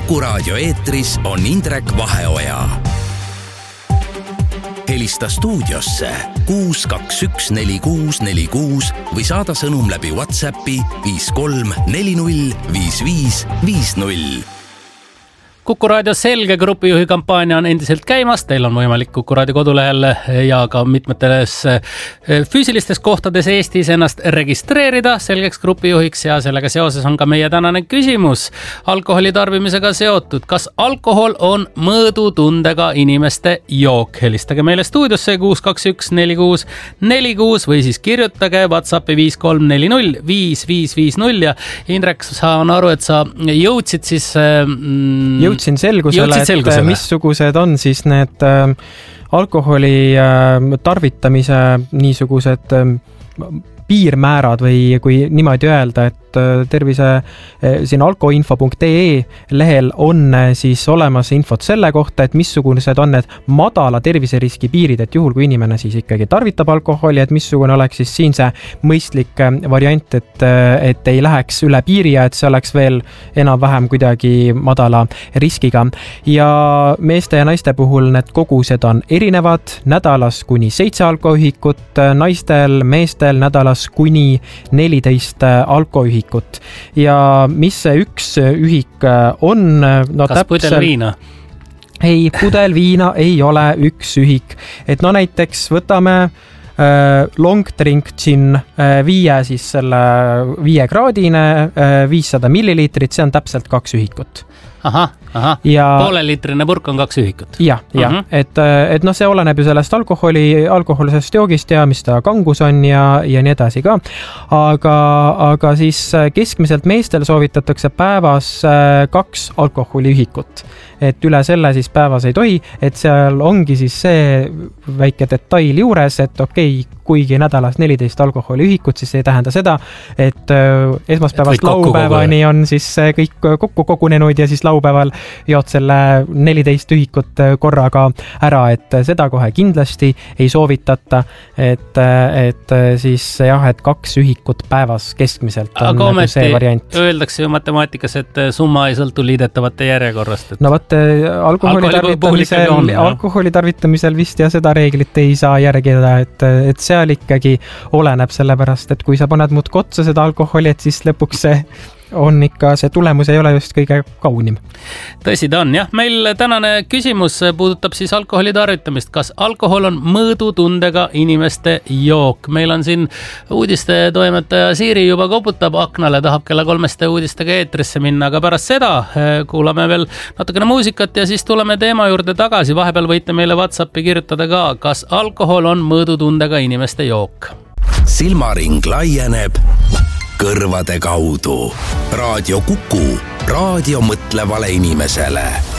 Kuku Raadio eetris on Indrek Vaheoja. Helista stuudiosse 6214646 või saada sõnum läbi WhatsAppi 53405550. Kuku Raadio Selge grupijuhi kampaania on endiselt käimas. Teil on võimalik Kuku Raadio kodulehel ja ka mitmetes füüsilistes kohtades Eestis ennast registreerida selgeks grupijuhiks ja sellega seoses on ka meie tänane küsimus alkoholi tarbimisega seotud. Kas alkohol on mõõdutundega inimeste jook? Helistage meile stuudiosse 6214646 või siis kirjutage WhatsAppi 53405550 ja Indrek, saan aru, et sa jõudsid siis... Jõudsin selgusele, et missugused on siis need alkoholi tarvitamise niisugused piirmäärad või kui niimoodi öelda, et siin alkoinfo.ee lehel on siis olemas infot selle kohta, et missugused on need madala terviseriski piirid, et juhul kui inimene siis ikkagi tarvitab alkoholi, et missugune oleks siis siin see mõistlik variant, et ei läheks üle piiri ja et see oleks veel enam-vähem kuidagi madala riskiga. Ja meeste ja naiste puhul need kogused on erinevad, nädalas kuni 7 alkoühikut, naistel, meestel nädalas kuni 14 alkoühikut. Ja mis see üks ühik on? No, kas pudel viina? Ei, pudel viina ei ole üks ühik. Et no näiteks võtame long drink gin 5, siis selle 5 kraadine 500 milliliitrit, see on täpselt 2 ühikut. Aha. Ja, pooleliitrine purk on 2 ühikut. Ja. Et no see oleneb ju sellest alkoholisest joogist ja mis ta kangus on ja nii edasi ka. Aga siis keskmiselt meestel soovitatakse päevas 2 alkoholiühikut. Et üle selle siis päevas ei tohi, et seal ongi siis see väike detail juures, et kuigi nädalas 14 alkoholiühikut, siis ei tähenda seda, et esmaspäevast laupäevani on siis kõik kokku kogunenud ja siis laupäeval jood selle 14 ühikut korraga ära, et seda kohe kindlasti ei soovitata, et siis jah, et 2 ühikut päevas keskmiselt on nagu see variant. Aga öeldakse ju matemaatikas, et summa ei sõltu liidetavate järjekorrast. No võt, alkoholi tarvitamisel vist ja seda reeglit ei saa järgida, et seal ikkagi oleneb sellepärast, et kui sa paned muud kotsa seda alkoholi, et siis lõpuks see tulemus ei ole just kõige kaunim. Tõsi ta on, jah. Meil tänane küsimus puudutab siis alkoholi tarvitamist. Kas alkohol on mõõdutundega inimeste jook? Meil on siin uudiste toimetaja Siiri juba koputab aknale, tahab kella 3 uudistega eetrisse minna, aga pärast seda kuulame veel natukene muusikat ja siis tuleme teema juurde tagasi. Vahepeal võite meile WhatsAppi kirjutada ka, kas alkohol on mõõdutundega inimeste jook. Silmaring laieneb kõrvade kaudu. Raadio Kuku, raadio mõtlevale inimesele.